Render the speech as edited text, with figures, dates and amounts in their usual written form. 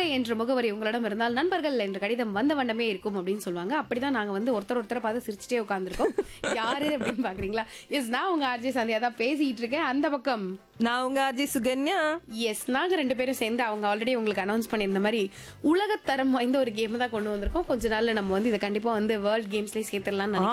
என்ற முகவரி உங்களிடம் இருந்தால் நண்பர்கள் என்ற கடிதம் வந்த வண்ணமே இருக்கும் அப்படின்னு சொல்லுவாங்க. அப்படிதான் நாங்க வந்து ஒருத்தரை பார்த்து சிரிச்சுட்டே உட்காந்துருக்கோம். யாரு அப்படின்னு பாக்குறீங்களா? எஸ், நான் உங்க ஆர்ஜே சந்தியா தான் பேசிட்டு இருக்கேன். அந்த பக்கம் நான் உங்க அஜய் சுகன்யா. எஸ், நாங்க 2 பேரும் சேர்ந்து அவங்க ஆல்ரெடி உங்களுக்கு அனௌன்ஸ் பண்ணியிருந்த மாதிரி உலகத்தரம் வாய்ந்த ஒரு கேம் தான் கொண்டு வந்திருக்கோம். கொஞ்ச நாள்ல நம்ம வந்து இதை கண்டிப்பா வந்து வேர்ல்ட் கேம்ஸ்லயே சேர்த்துடலாம்.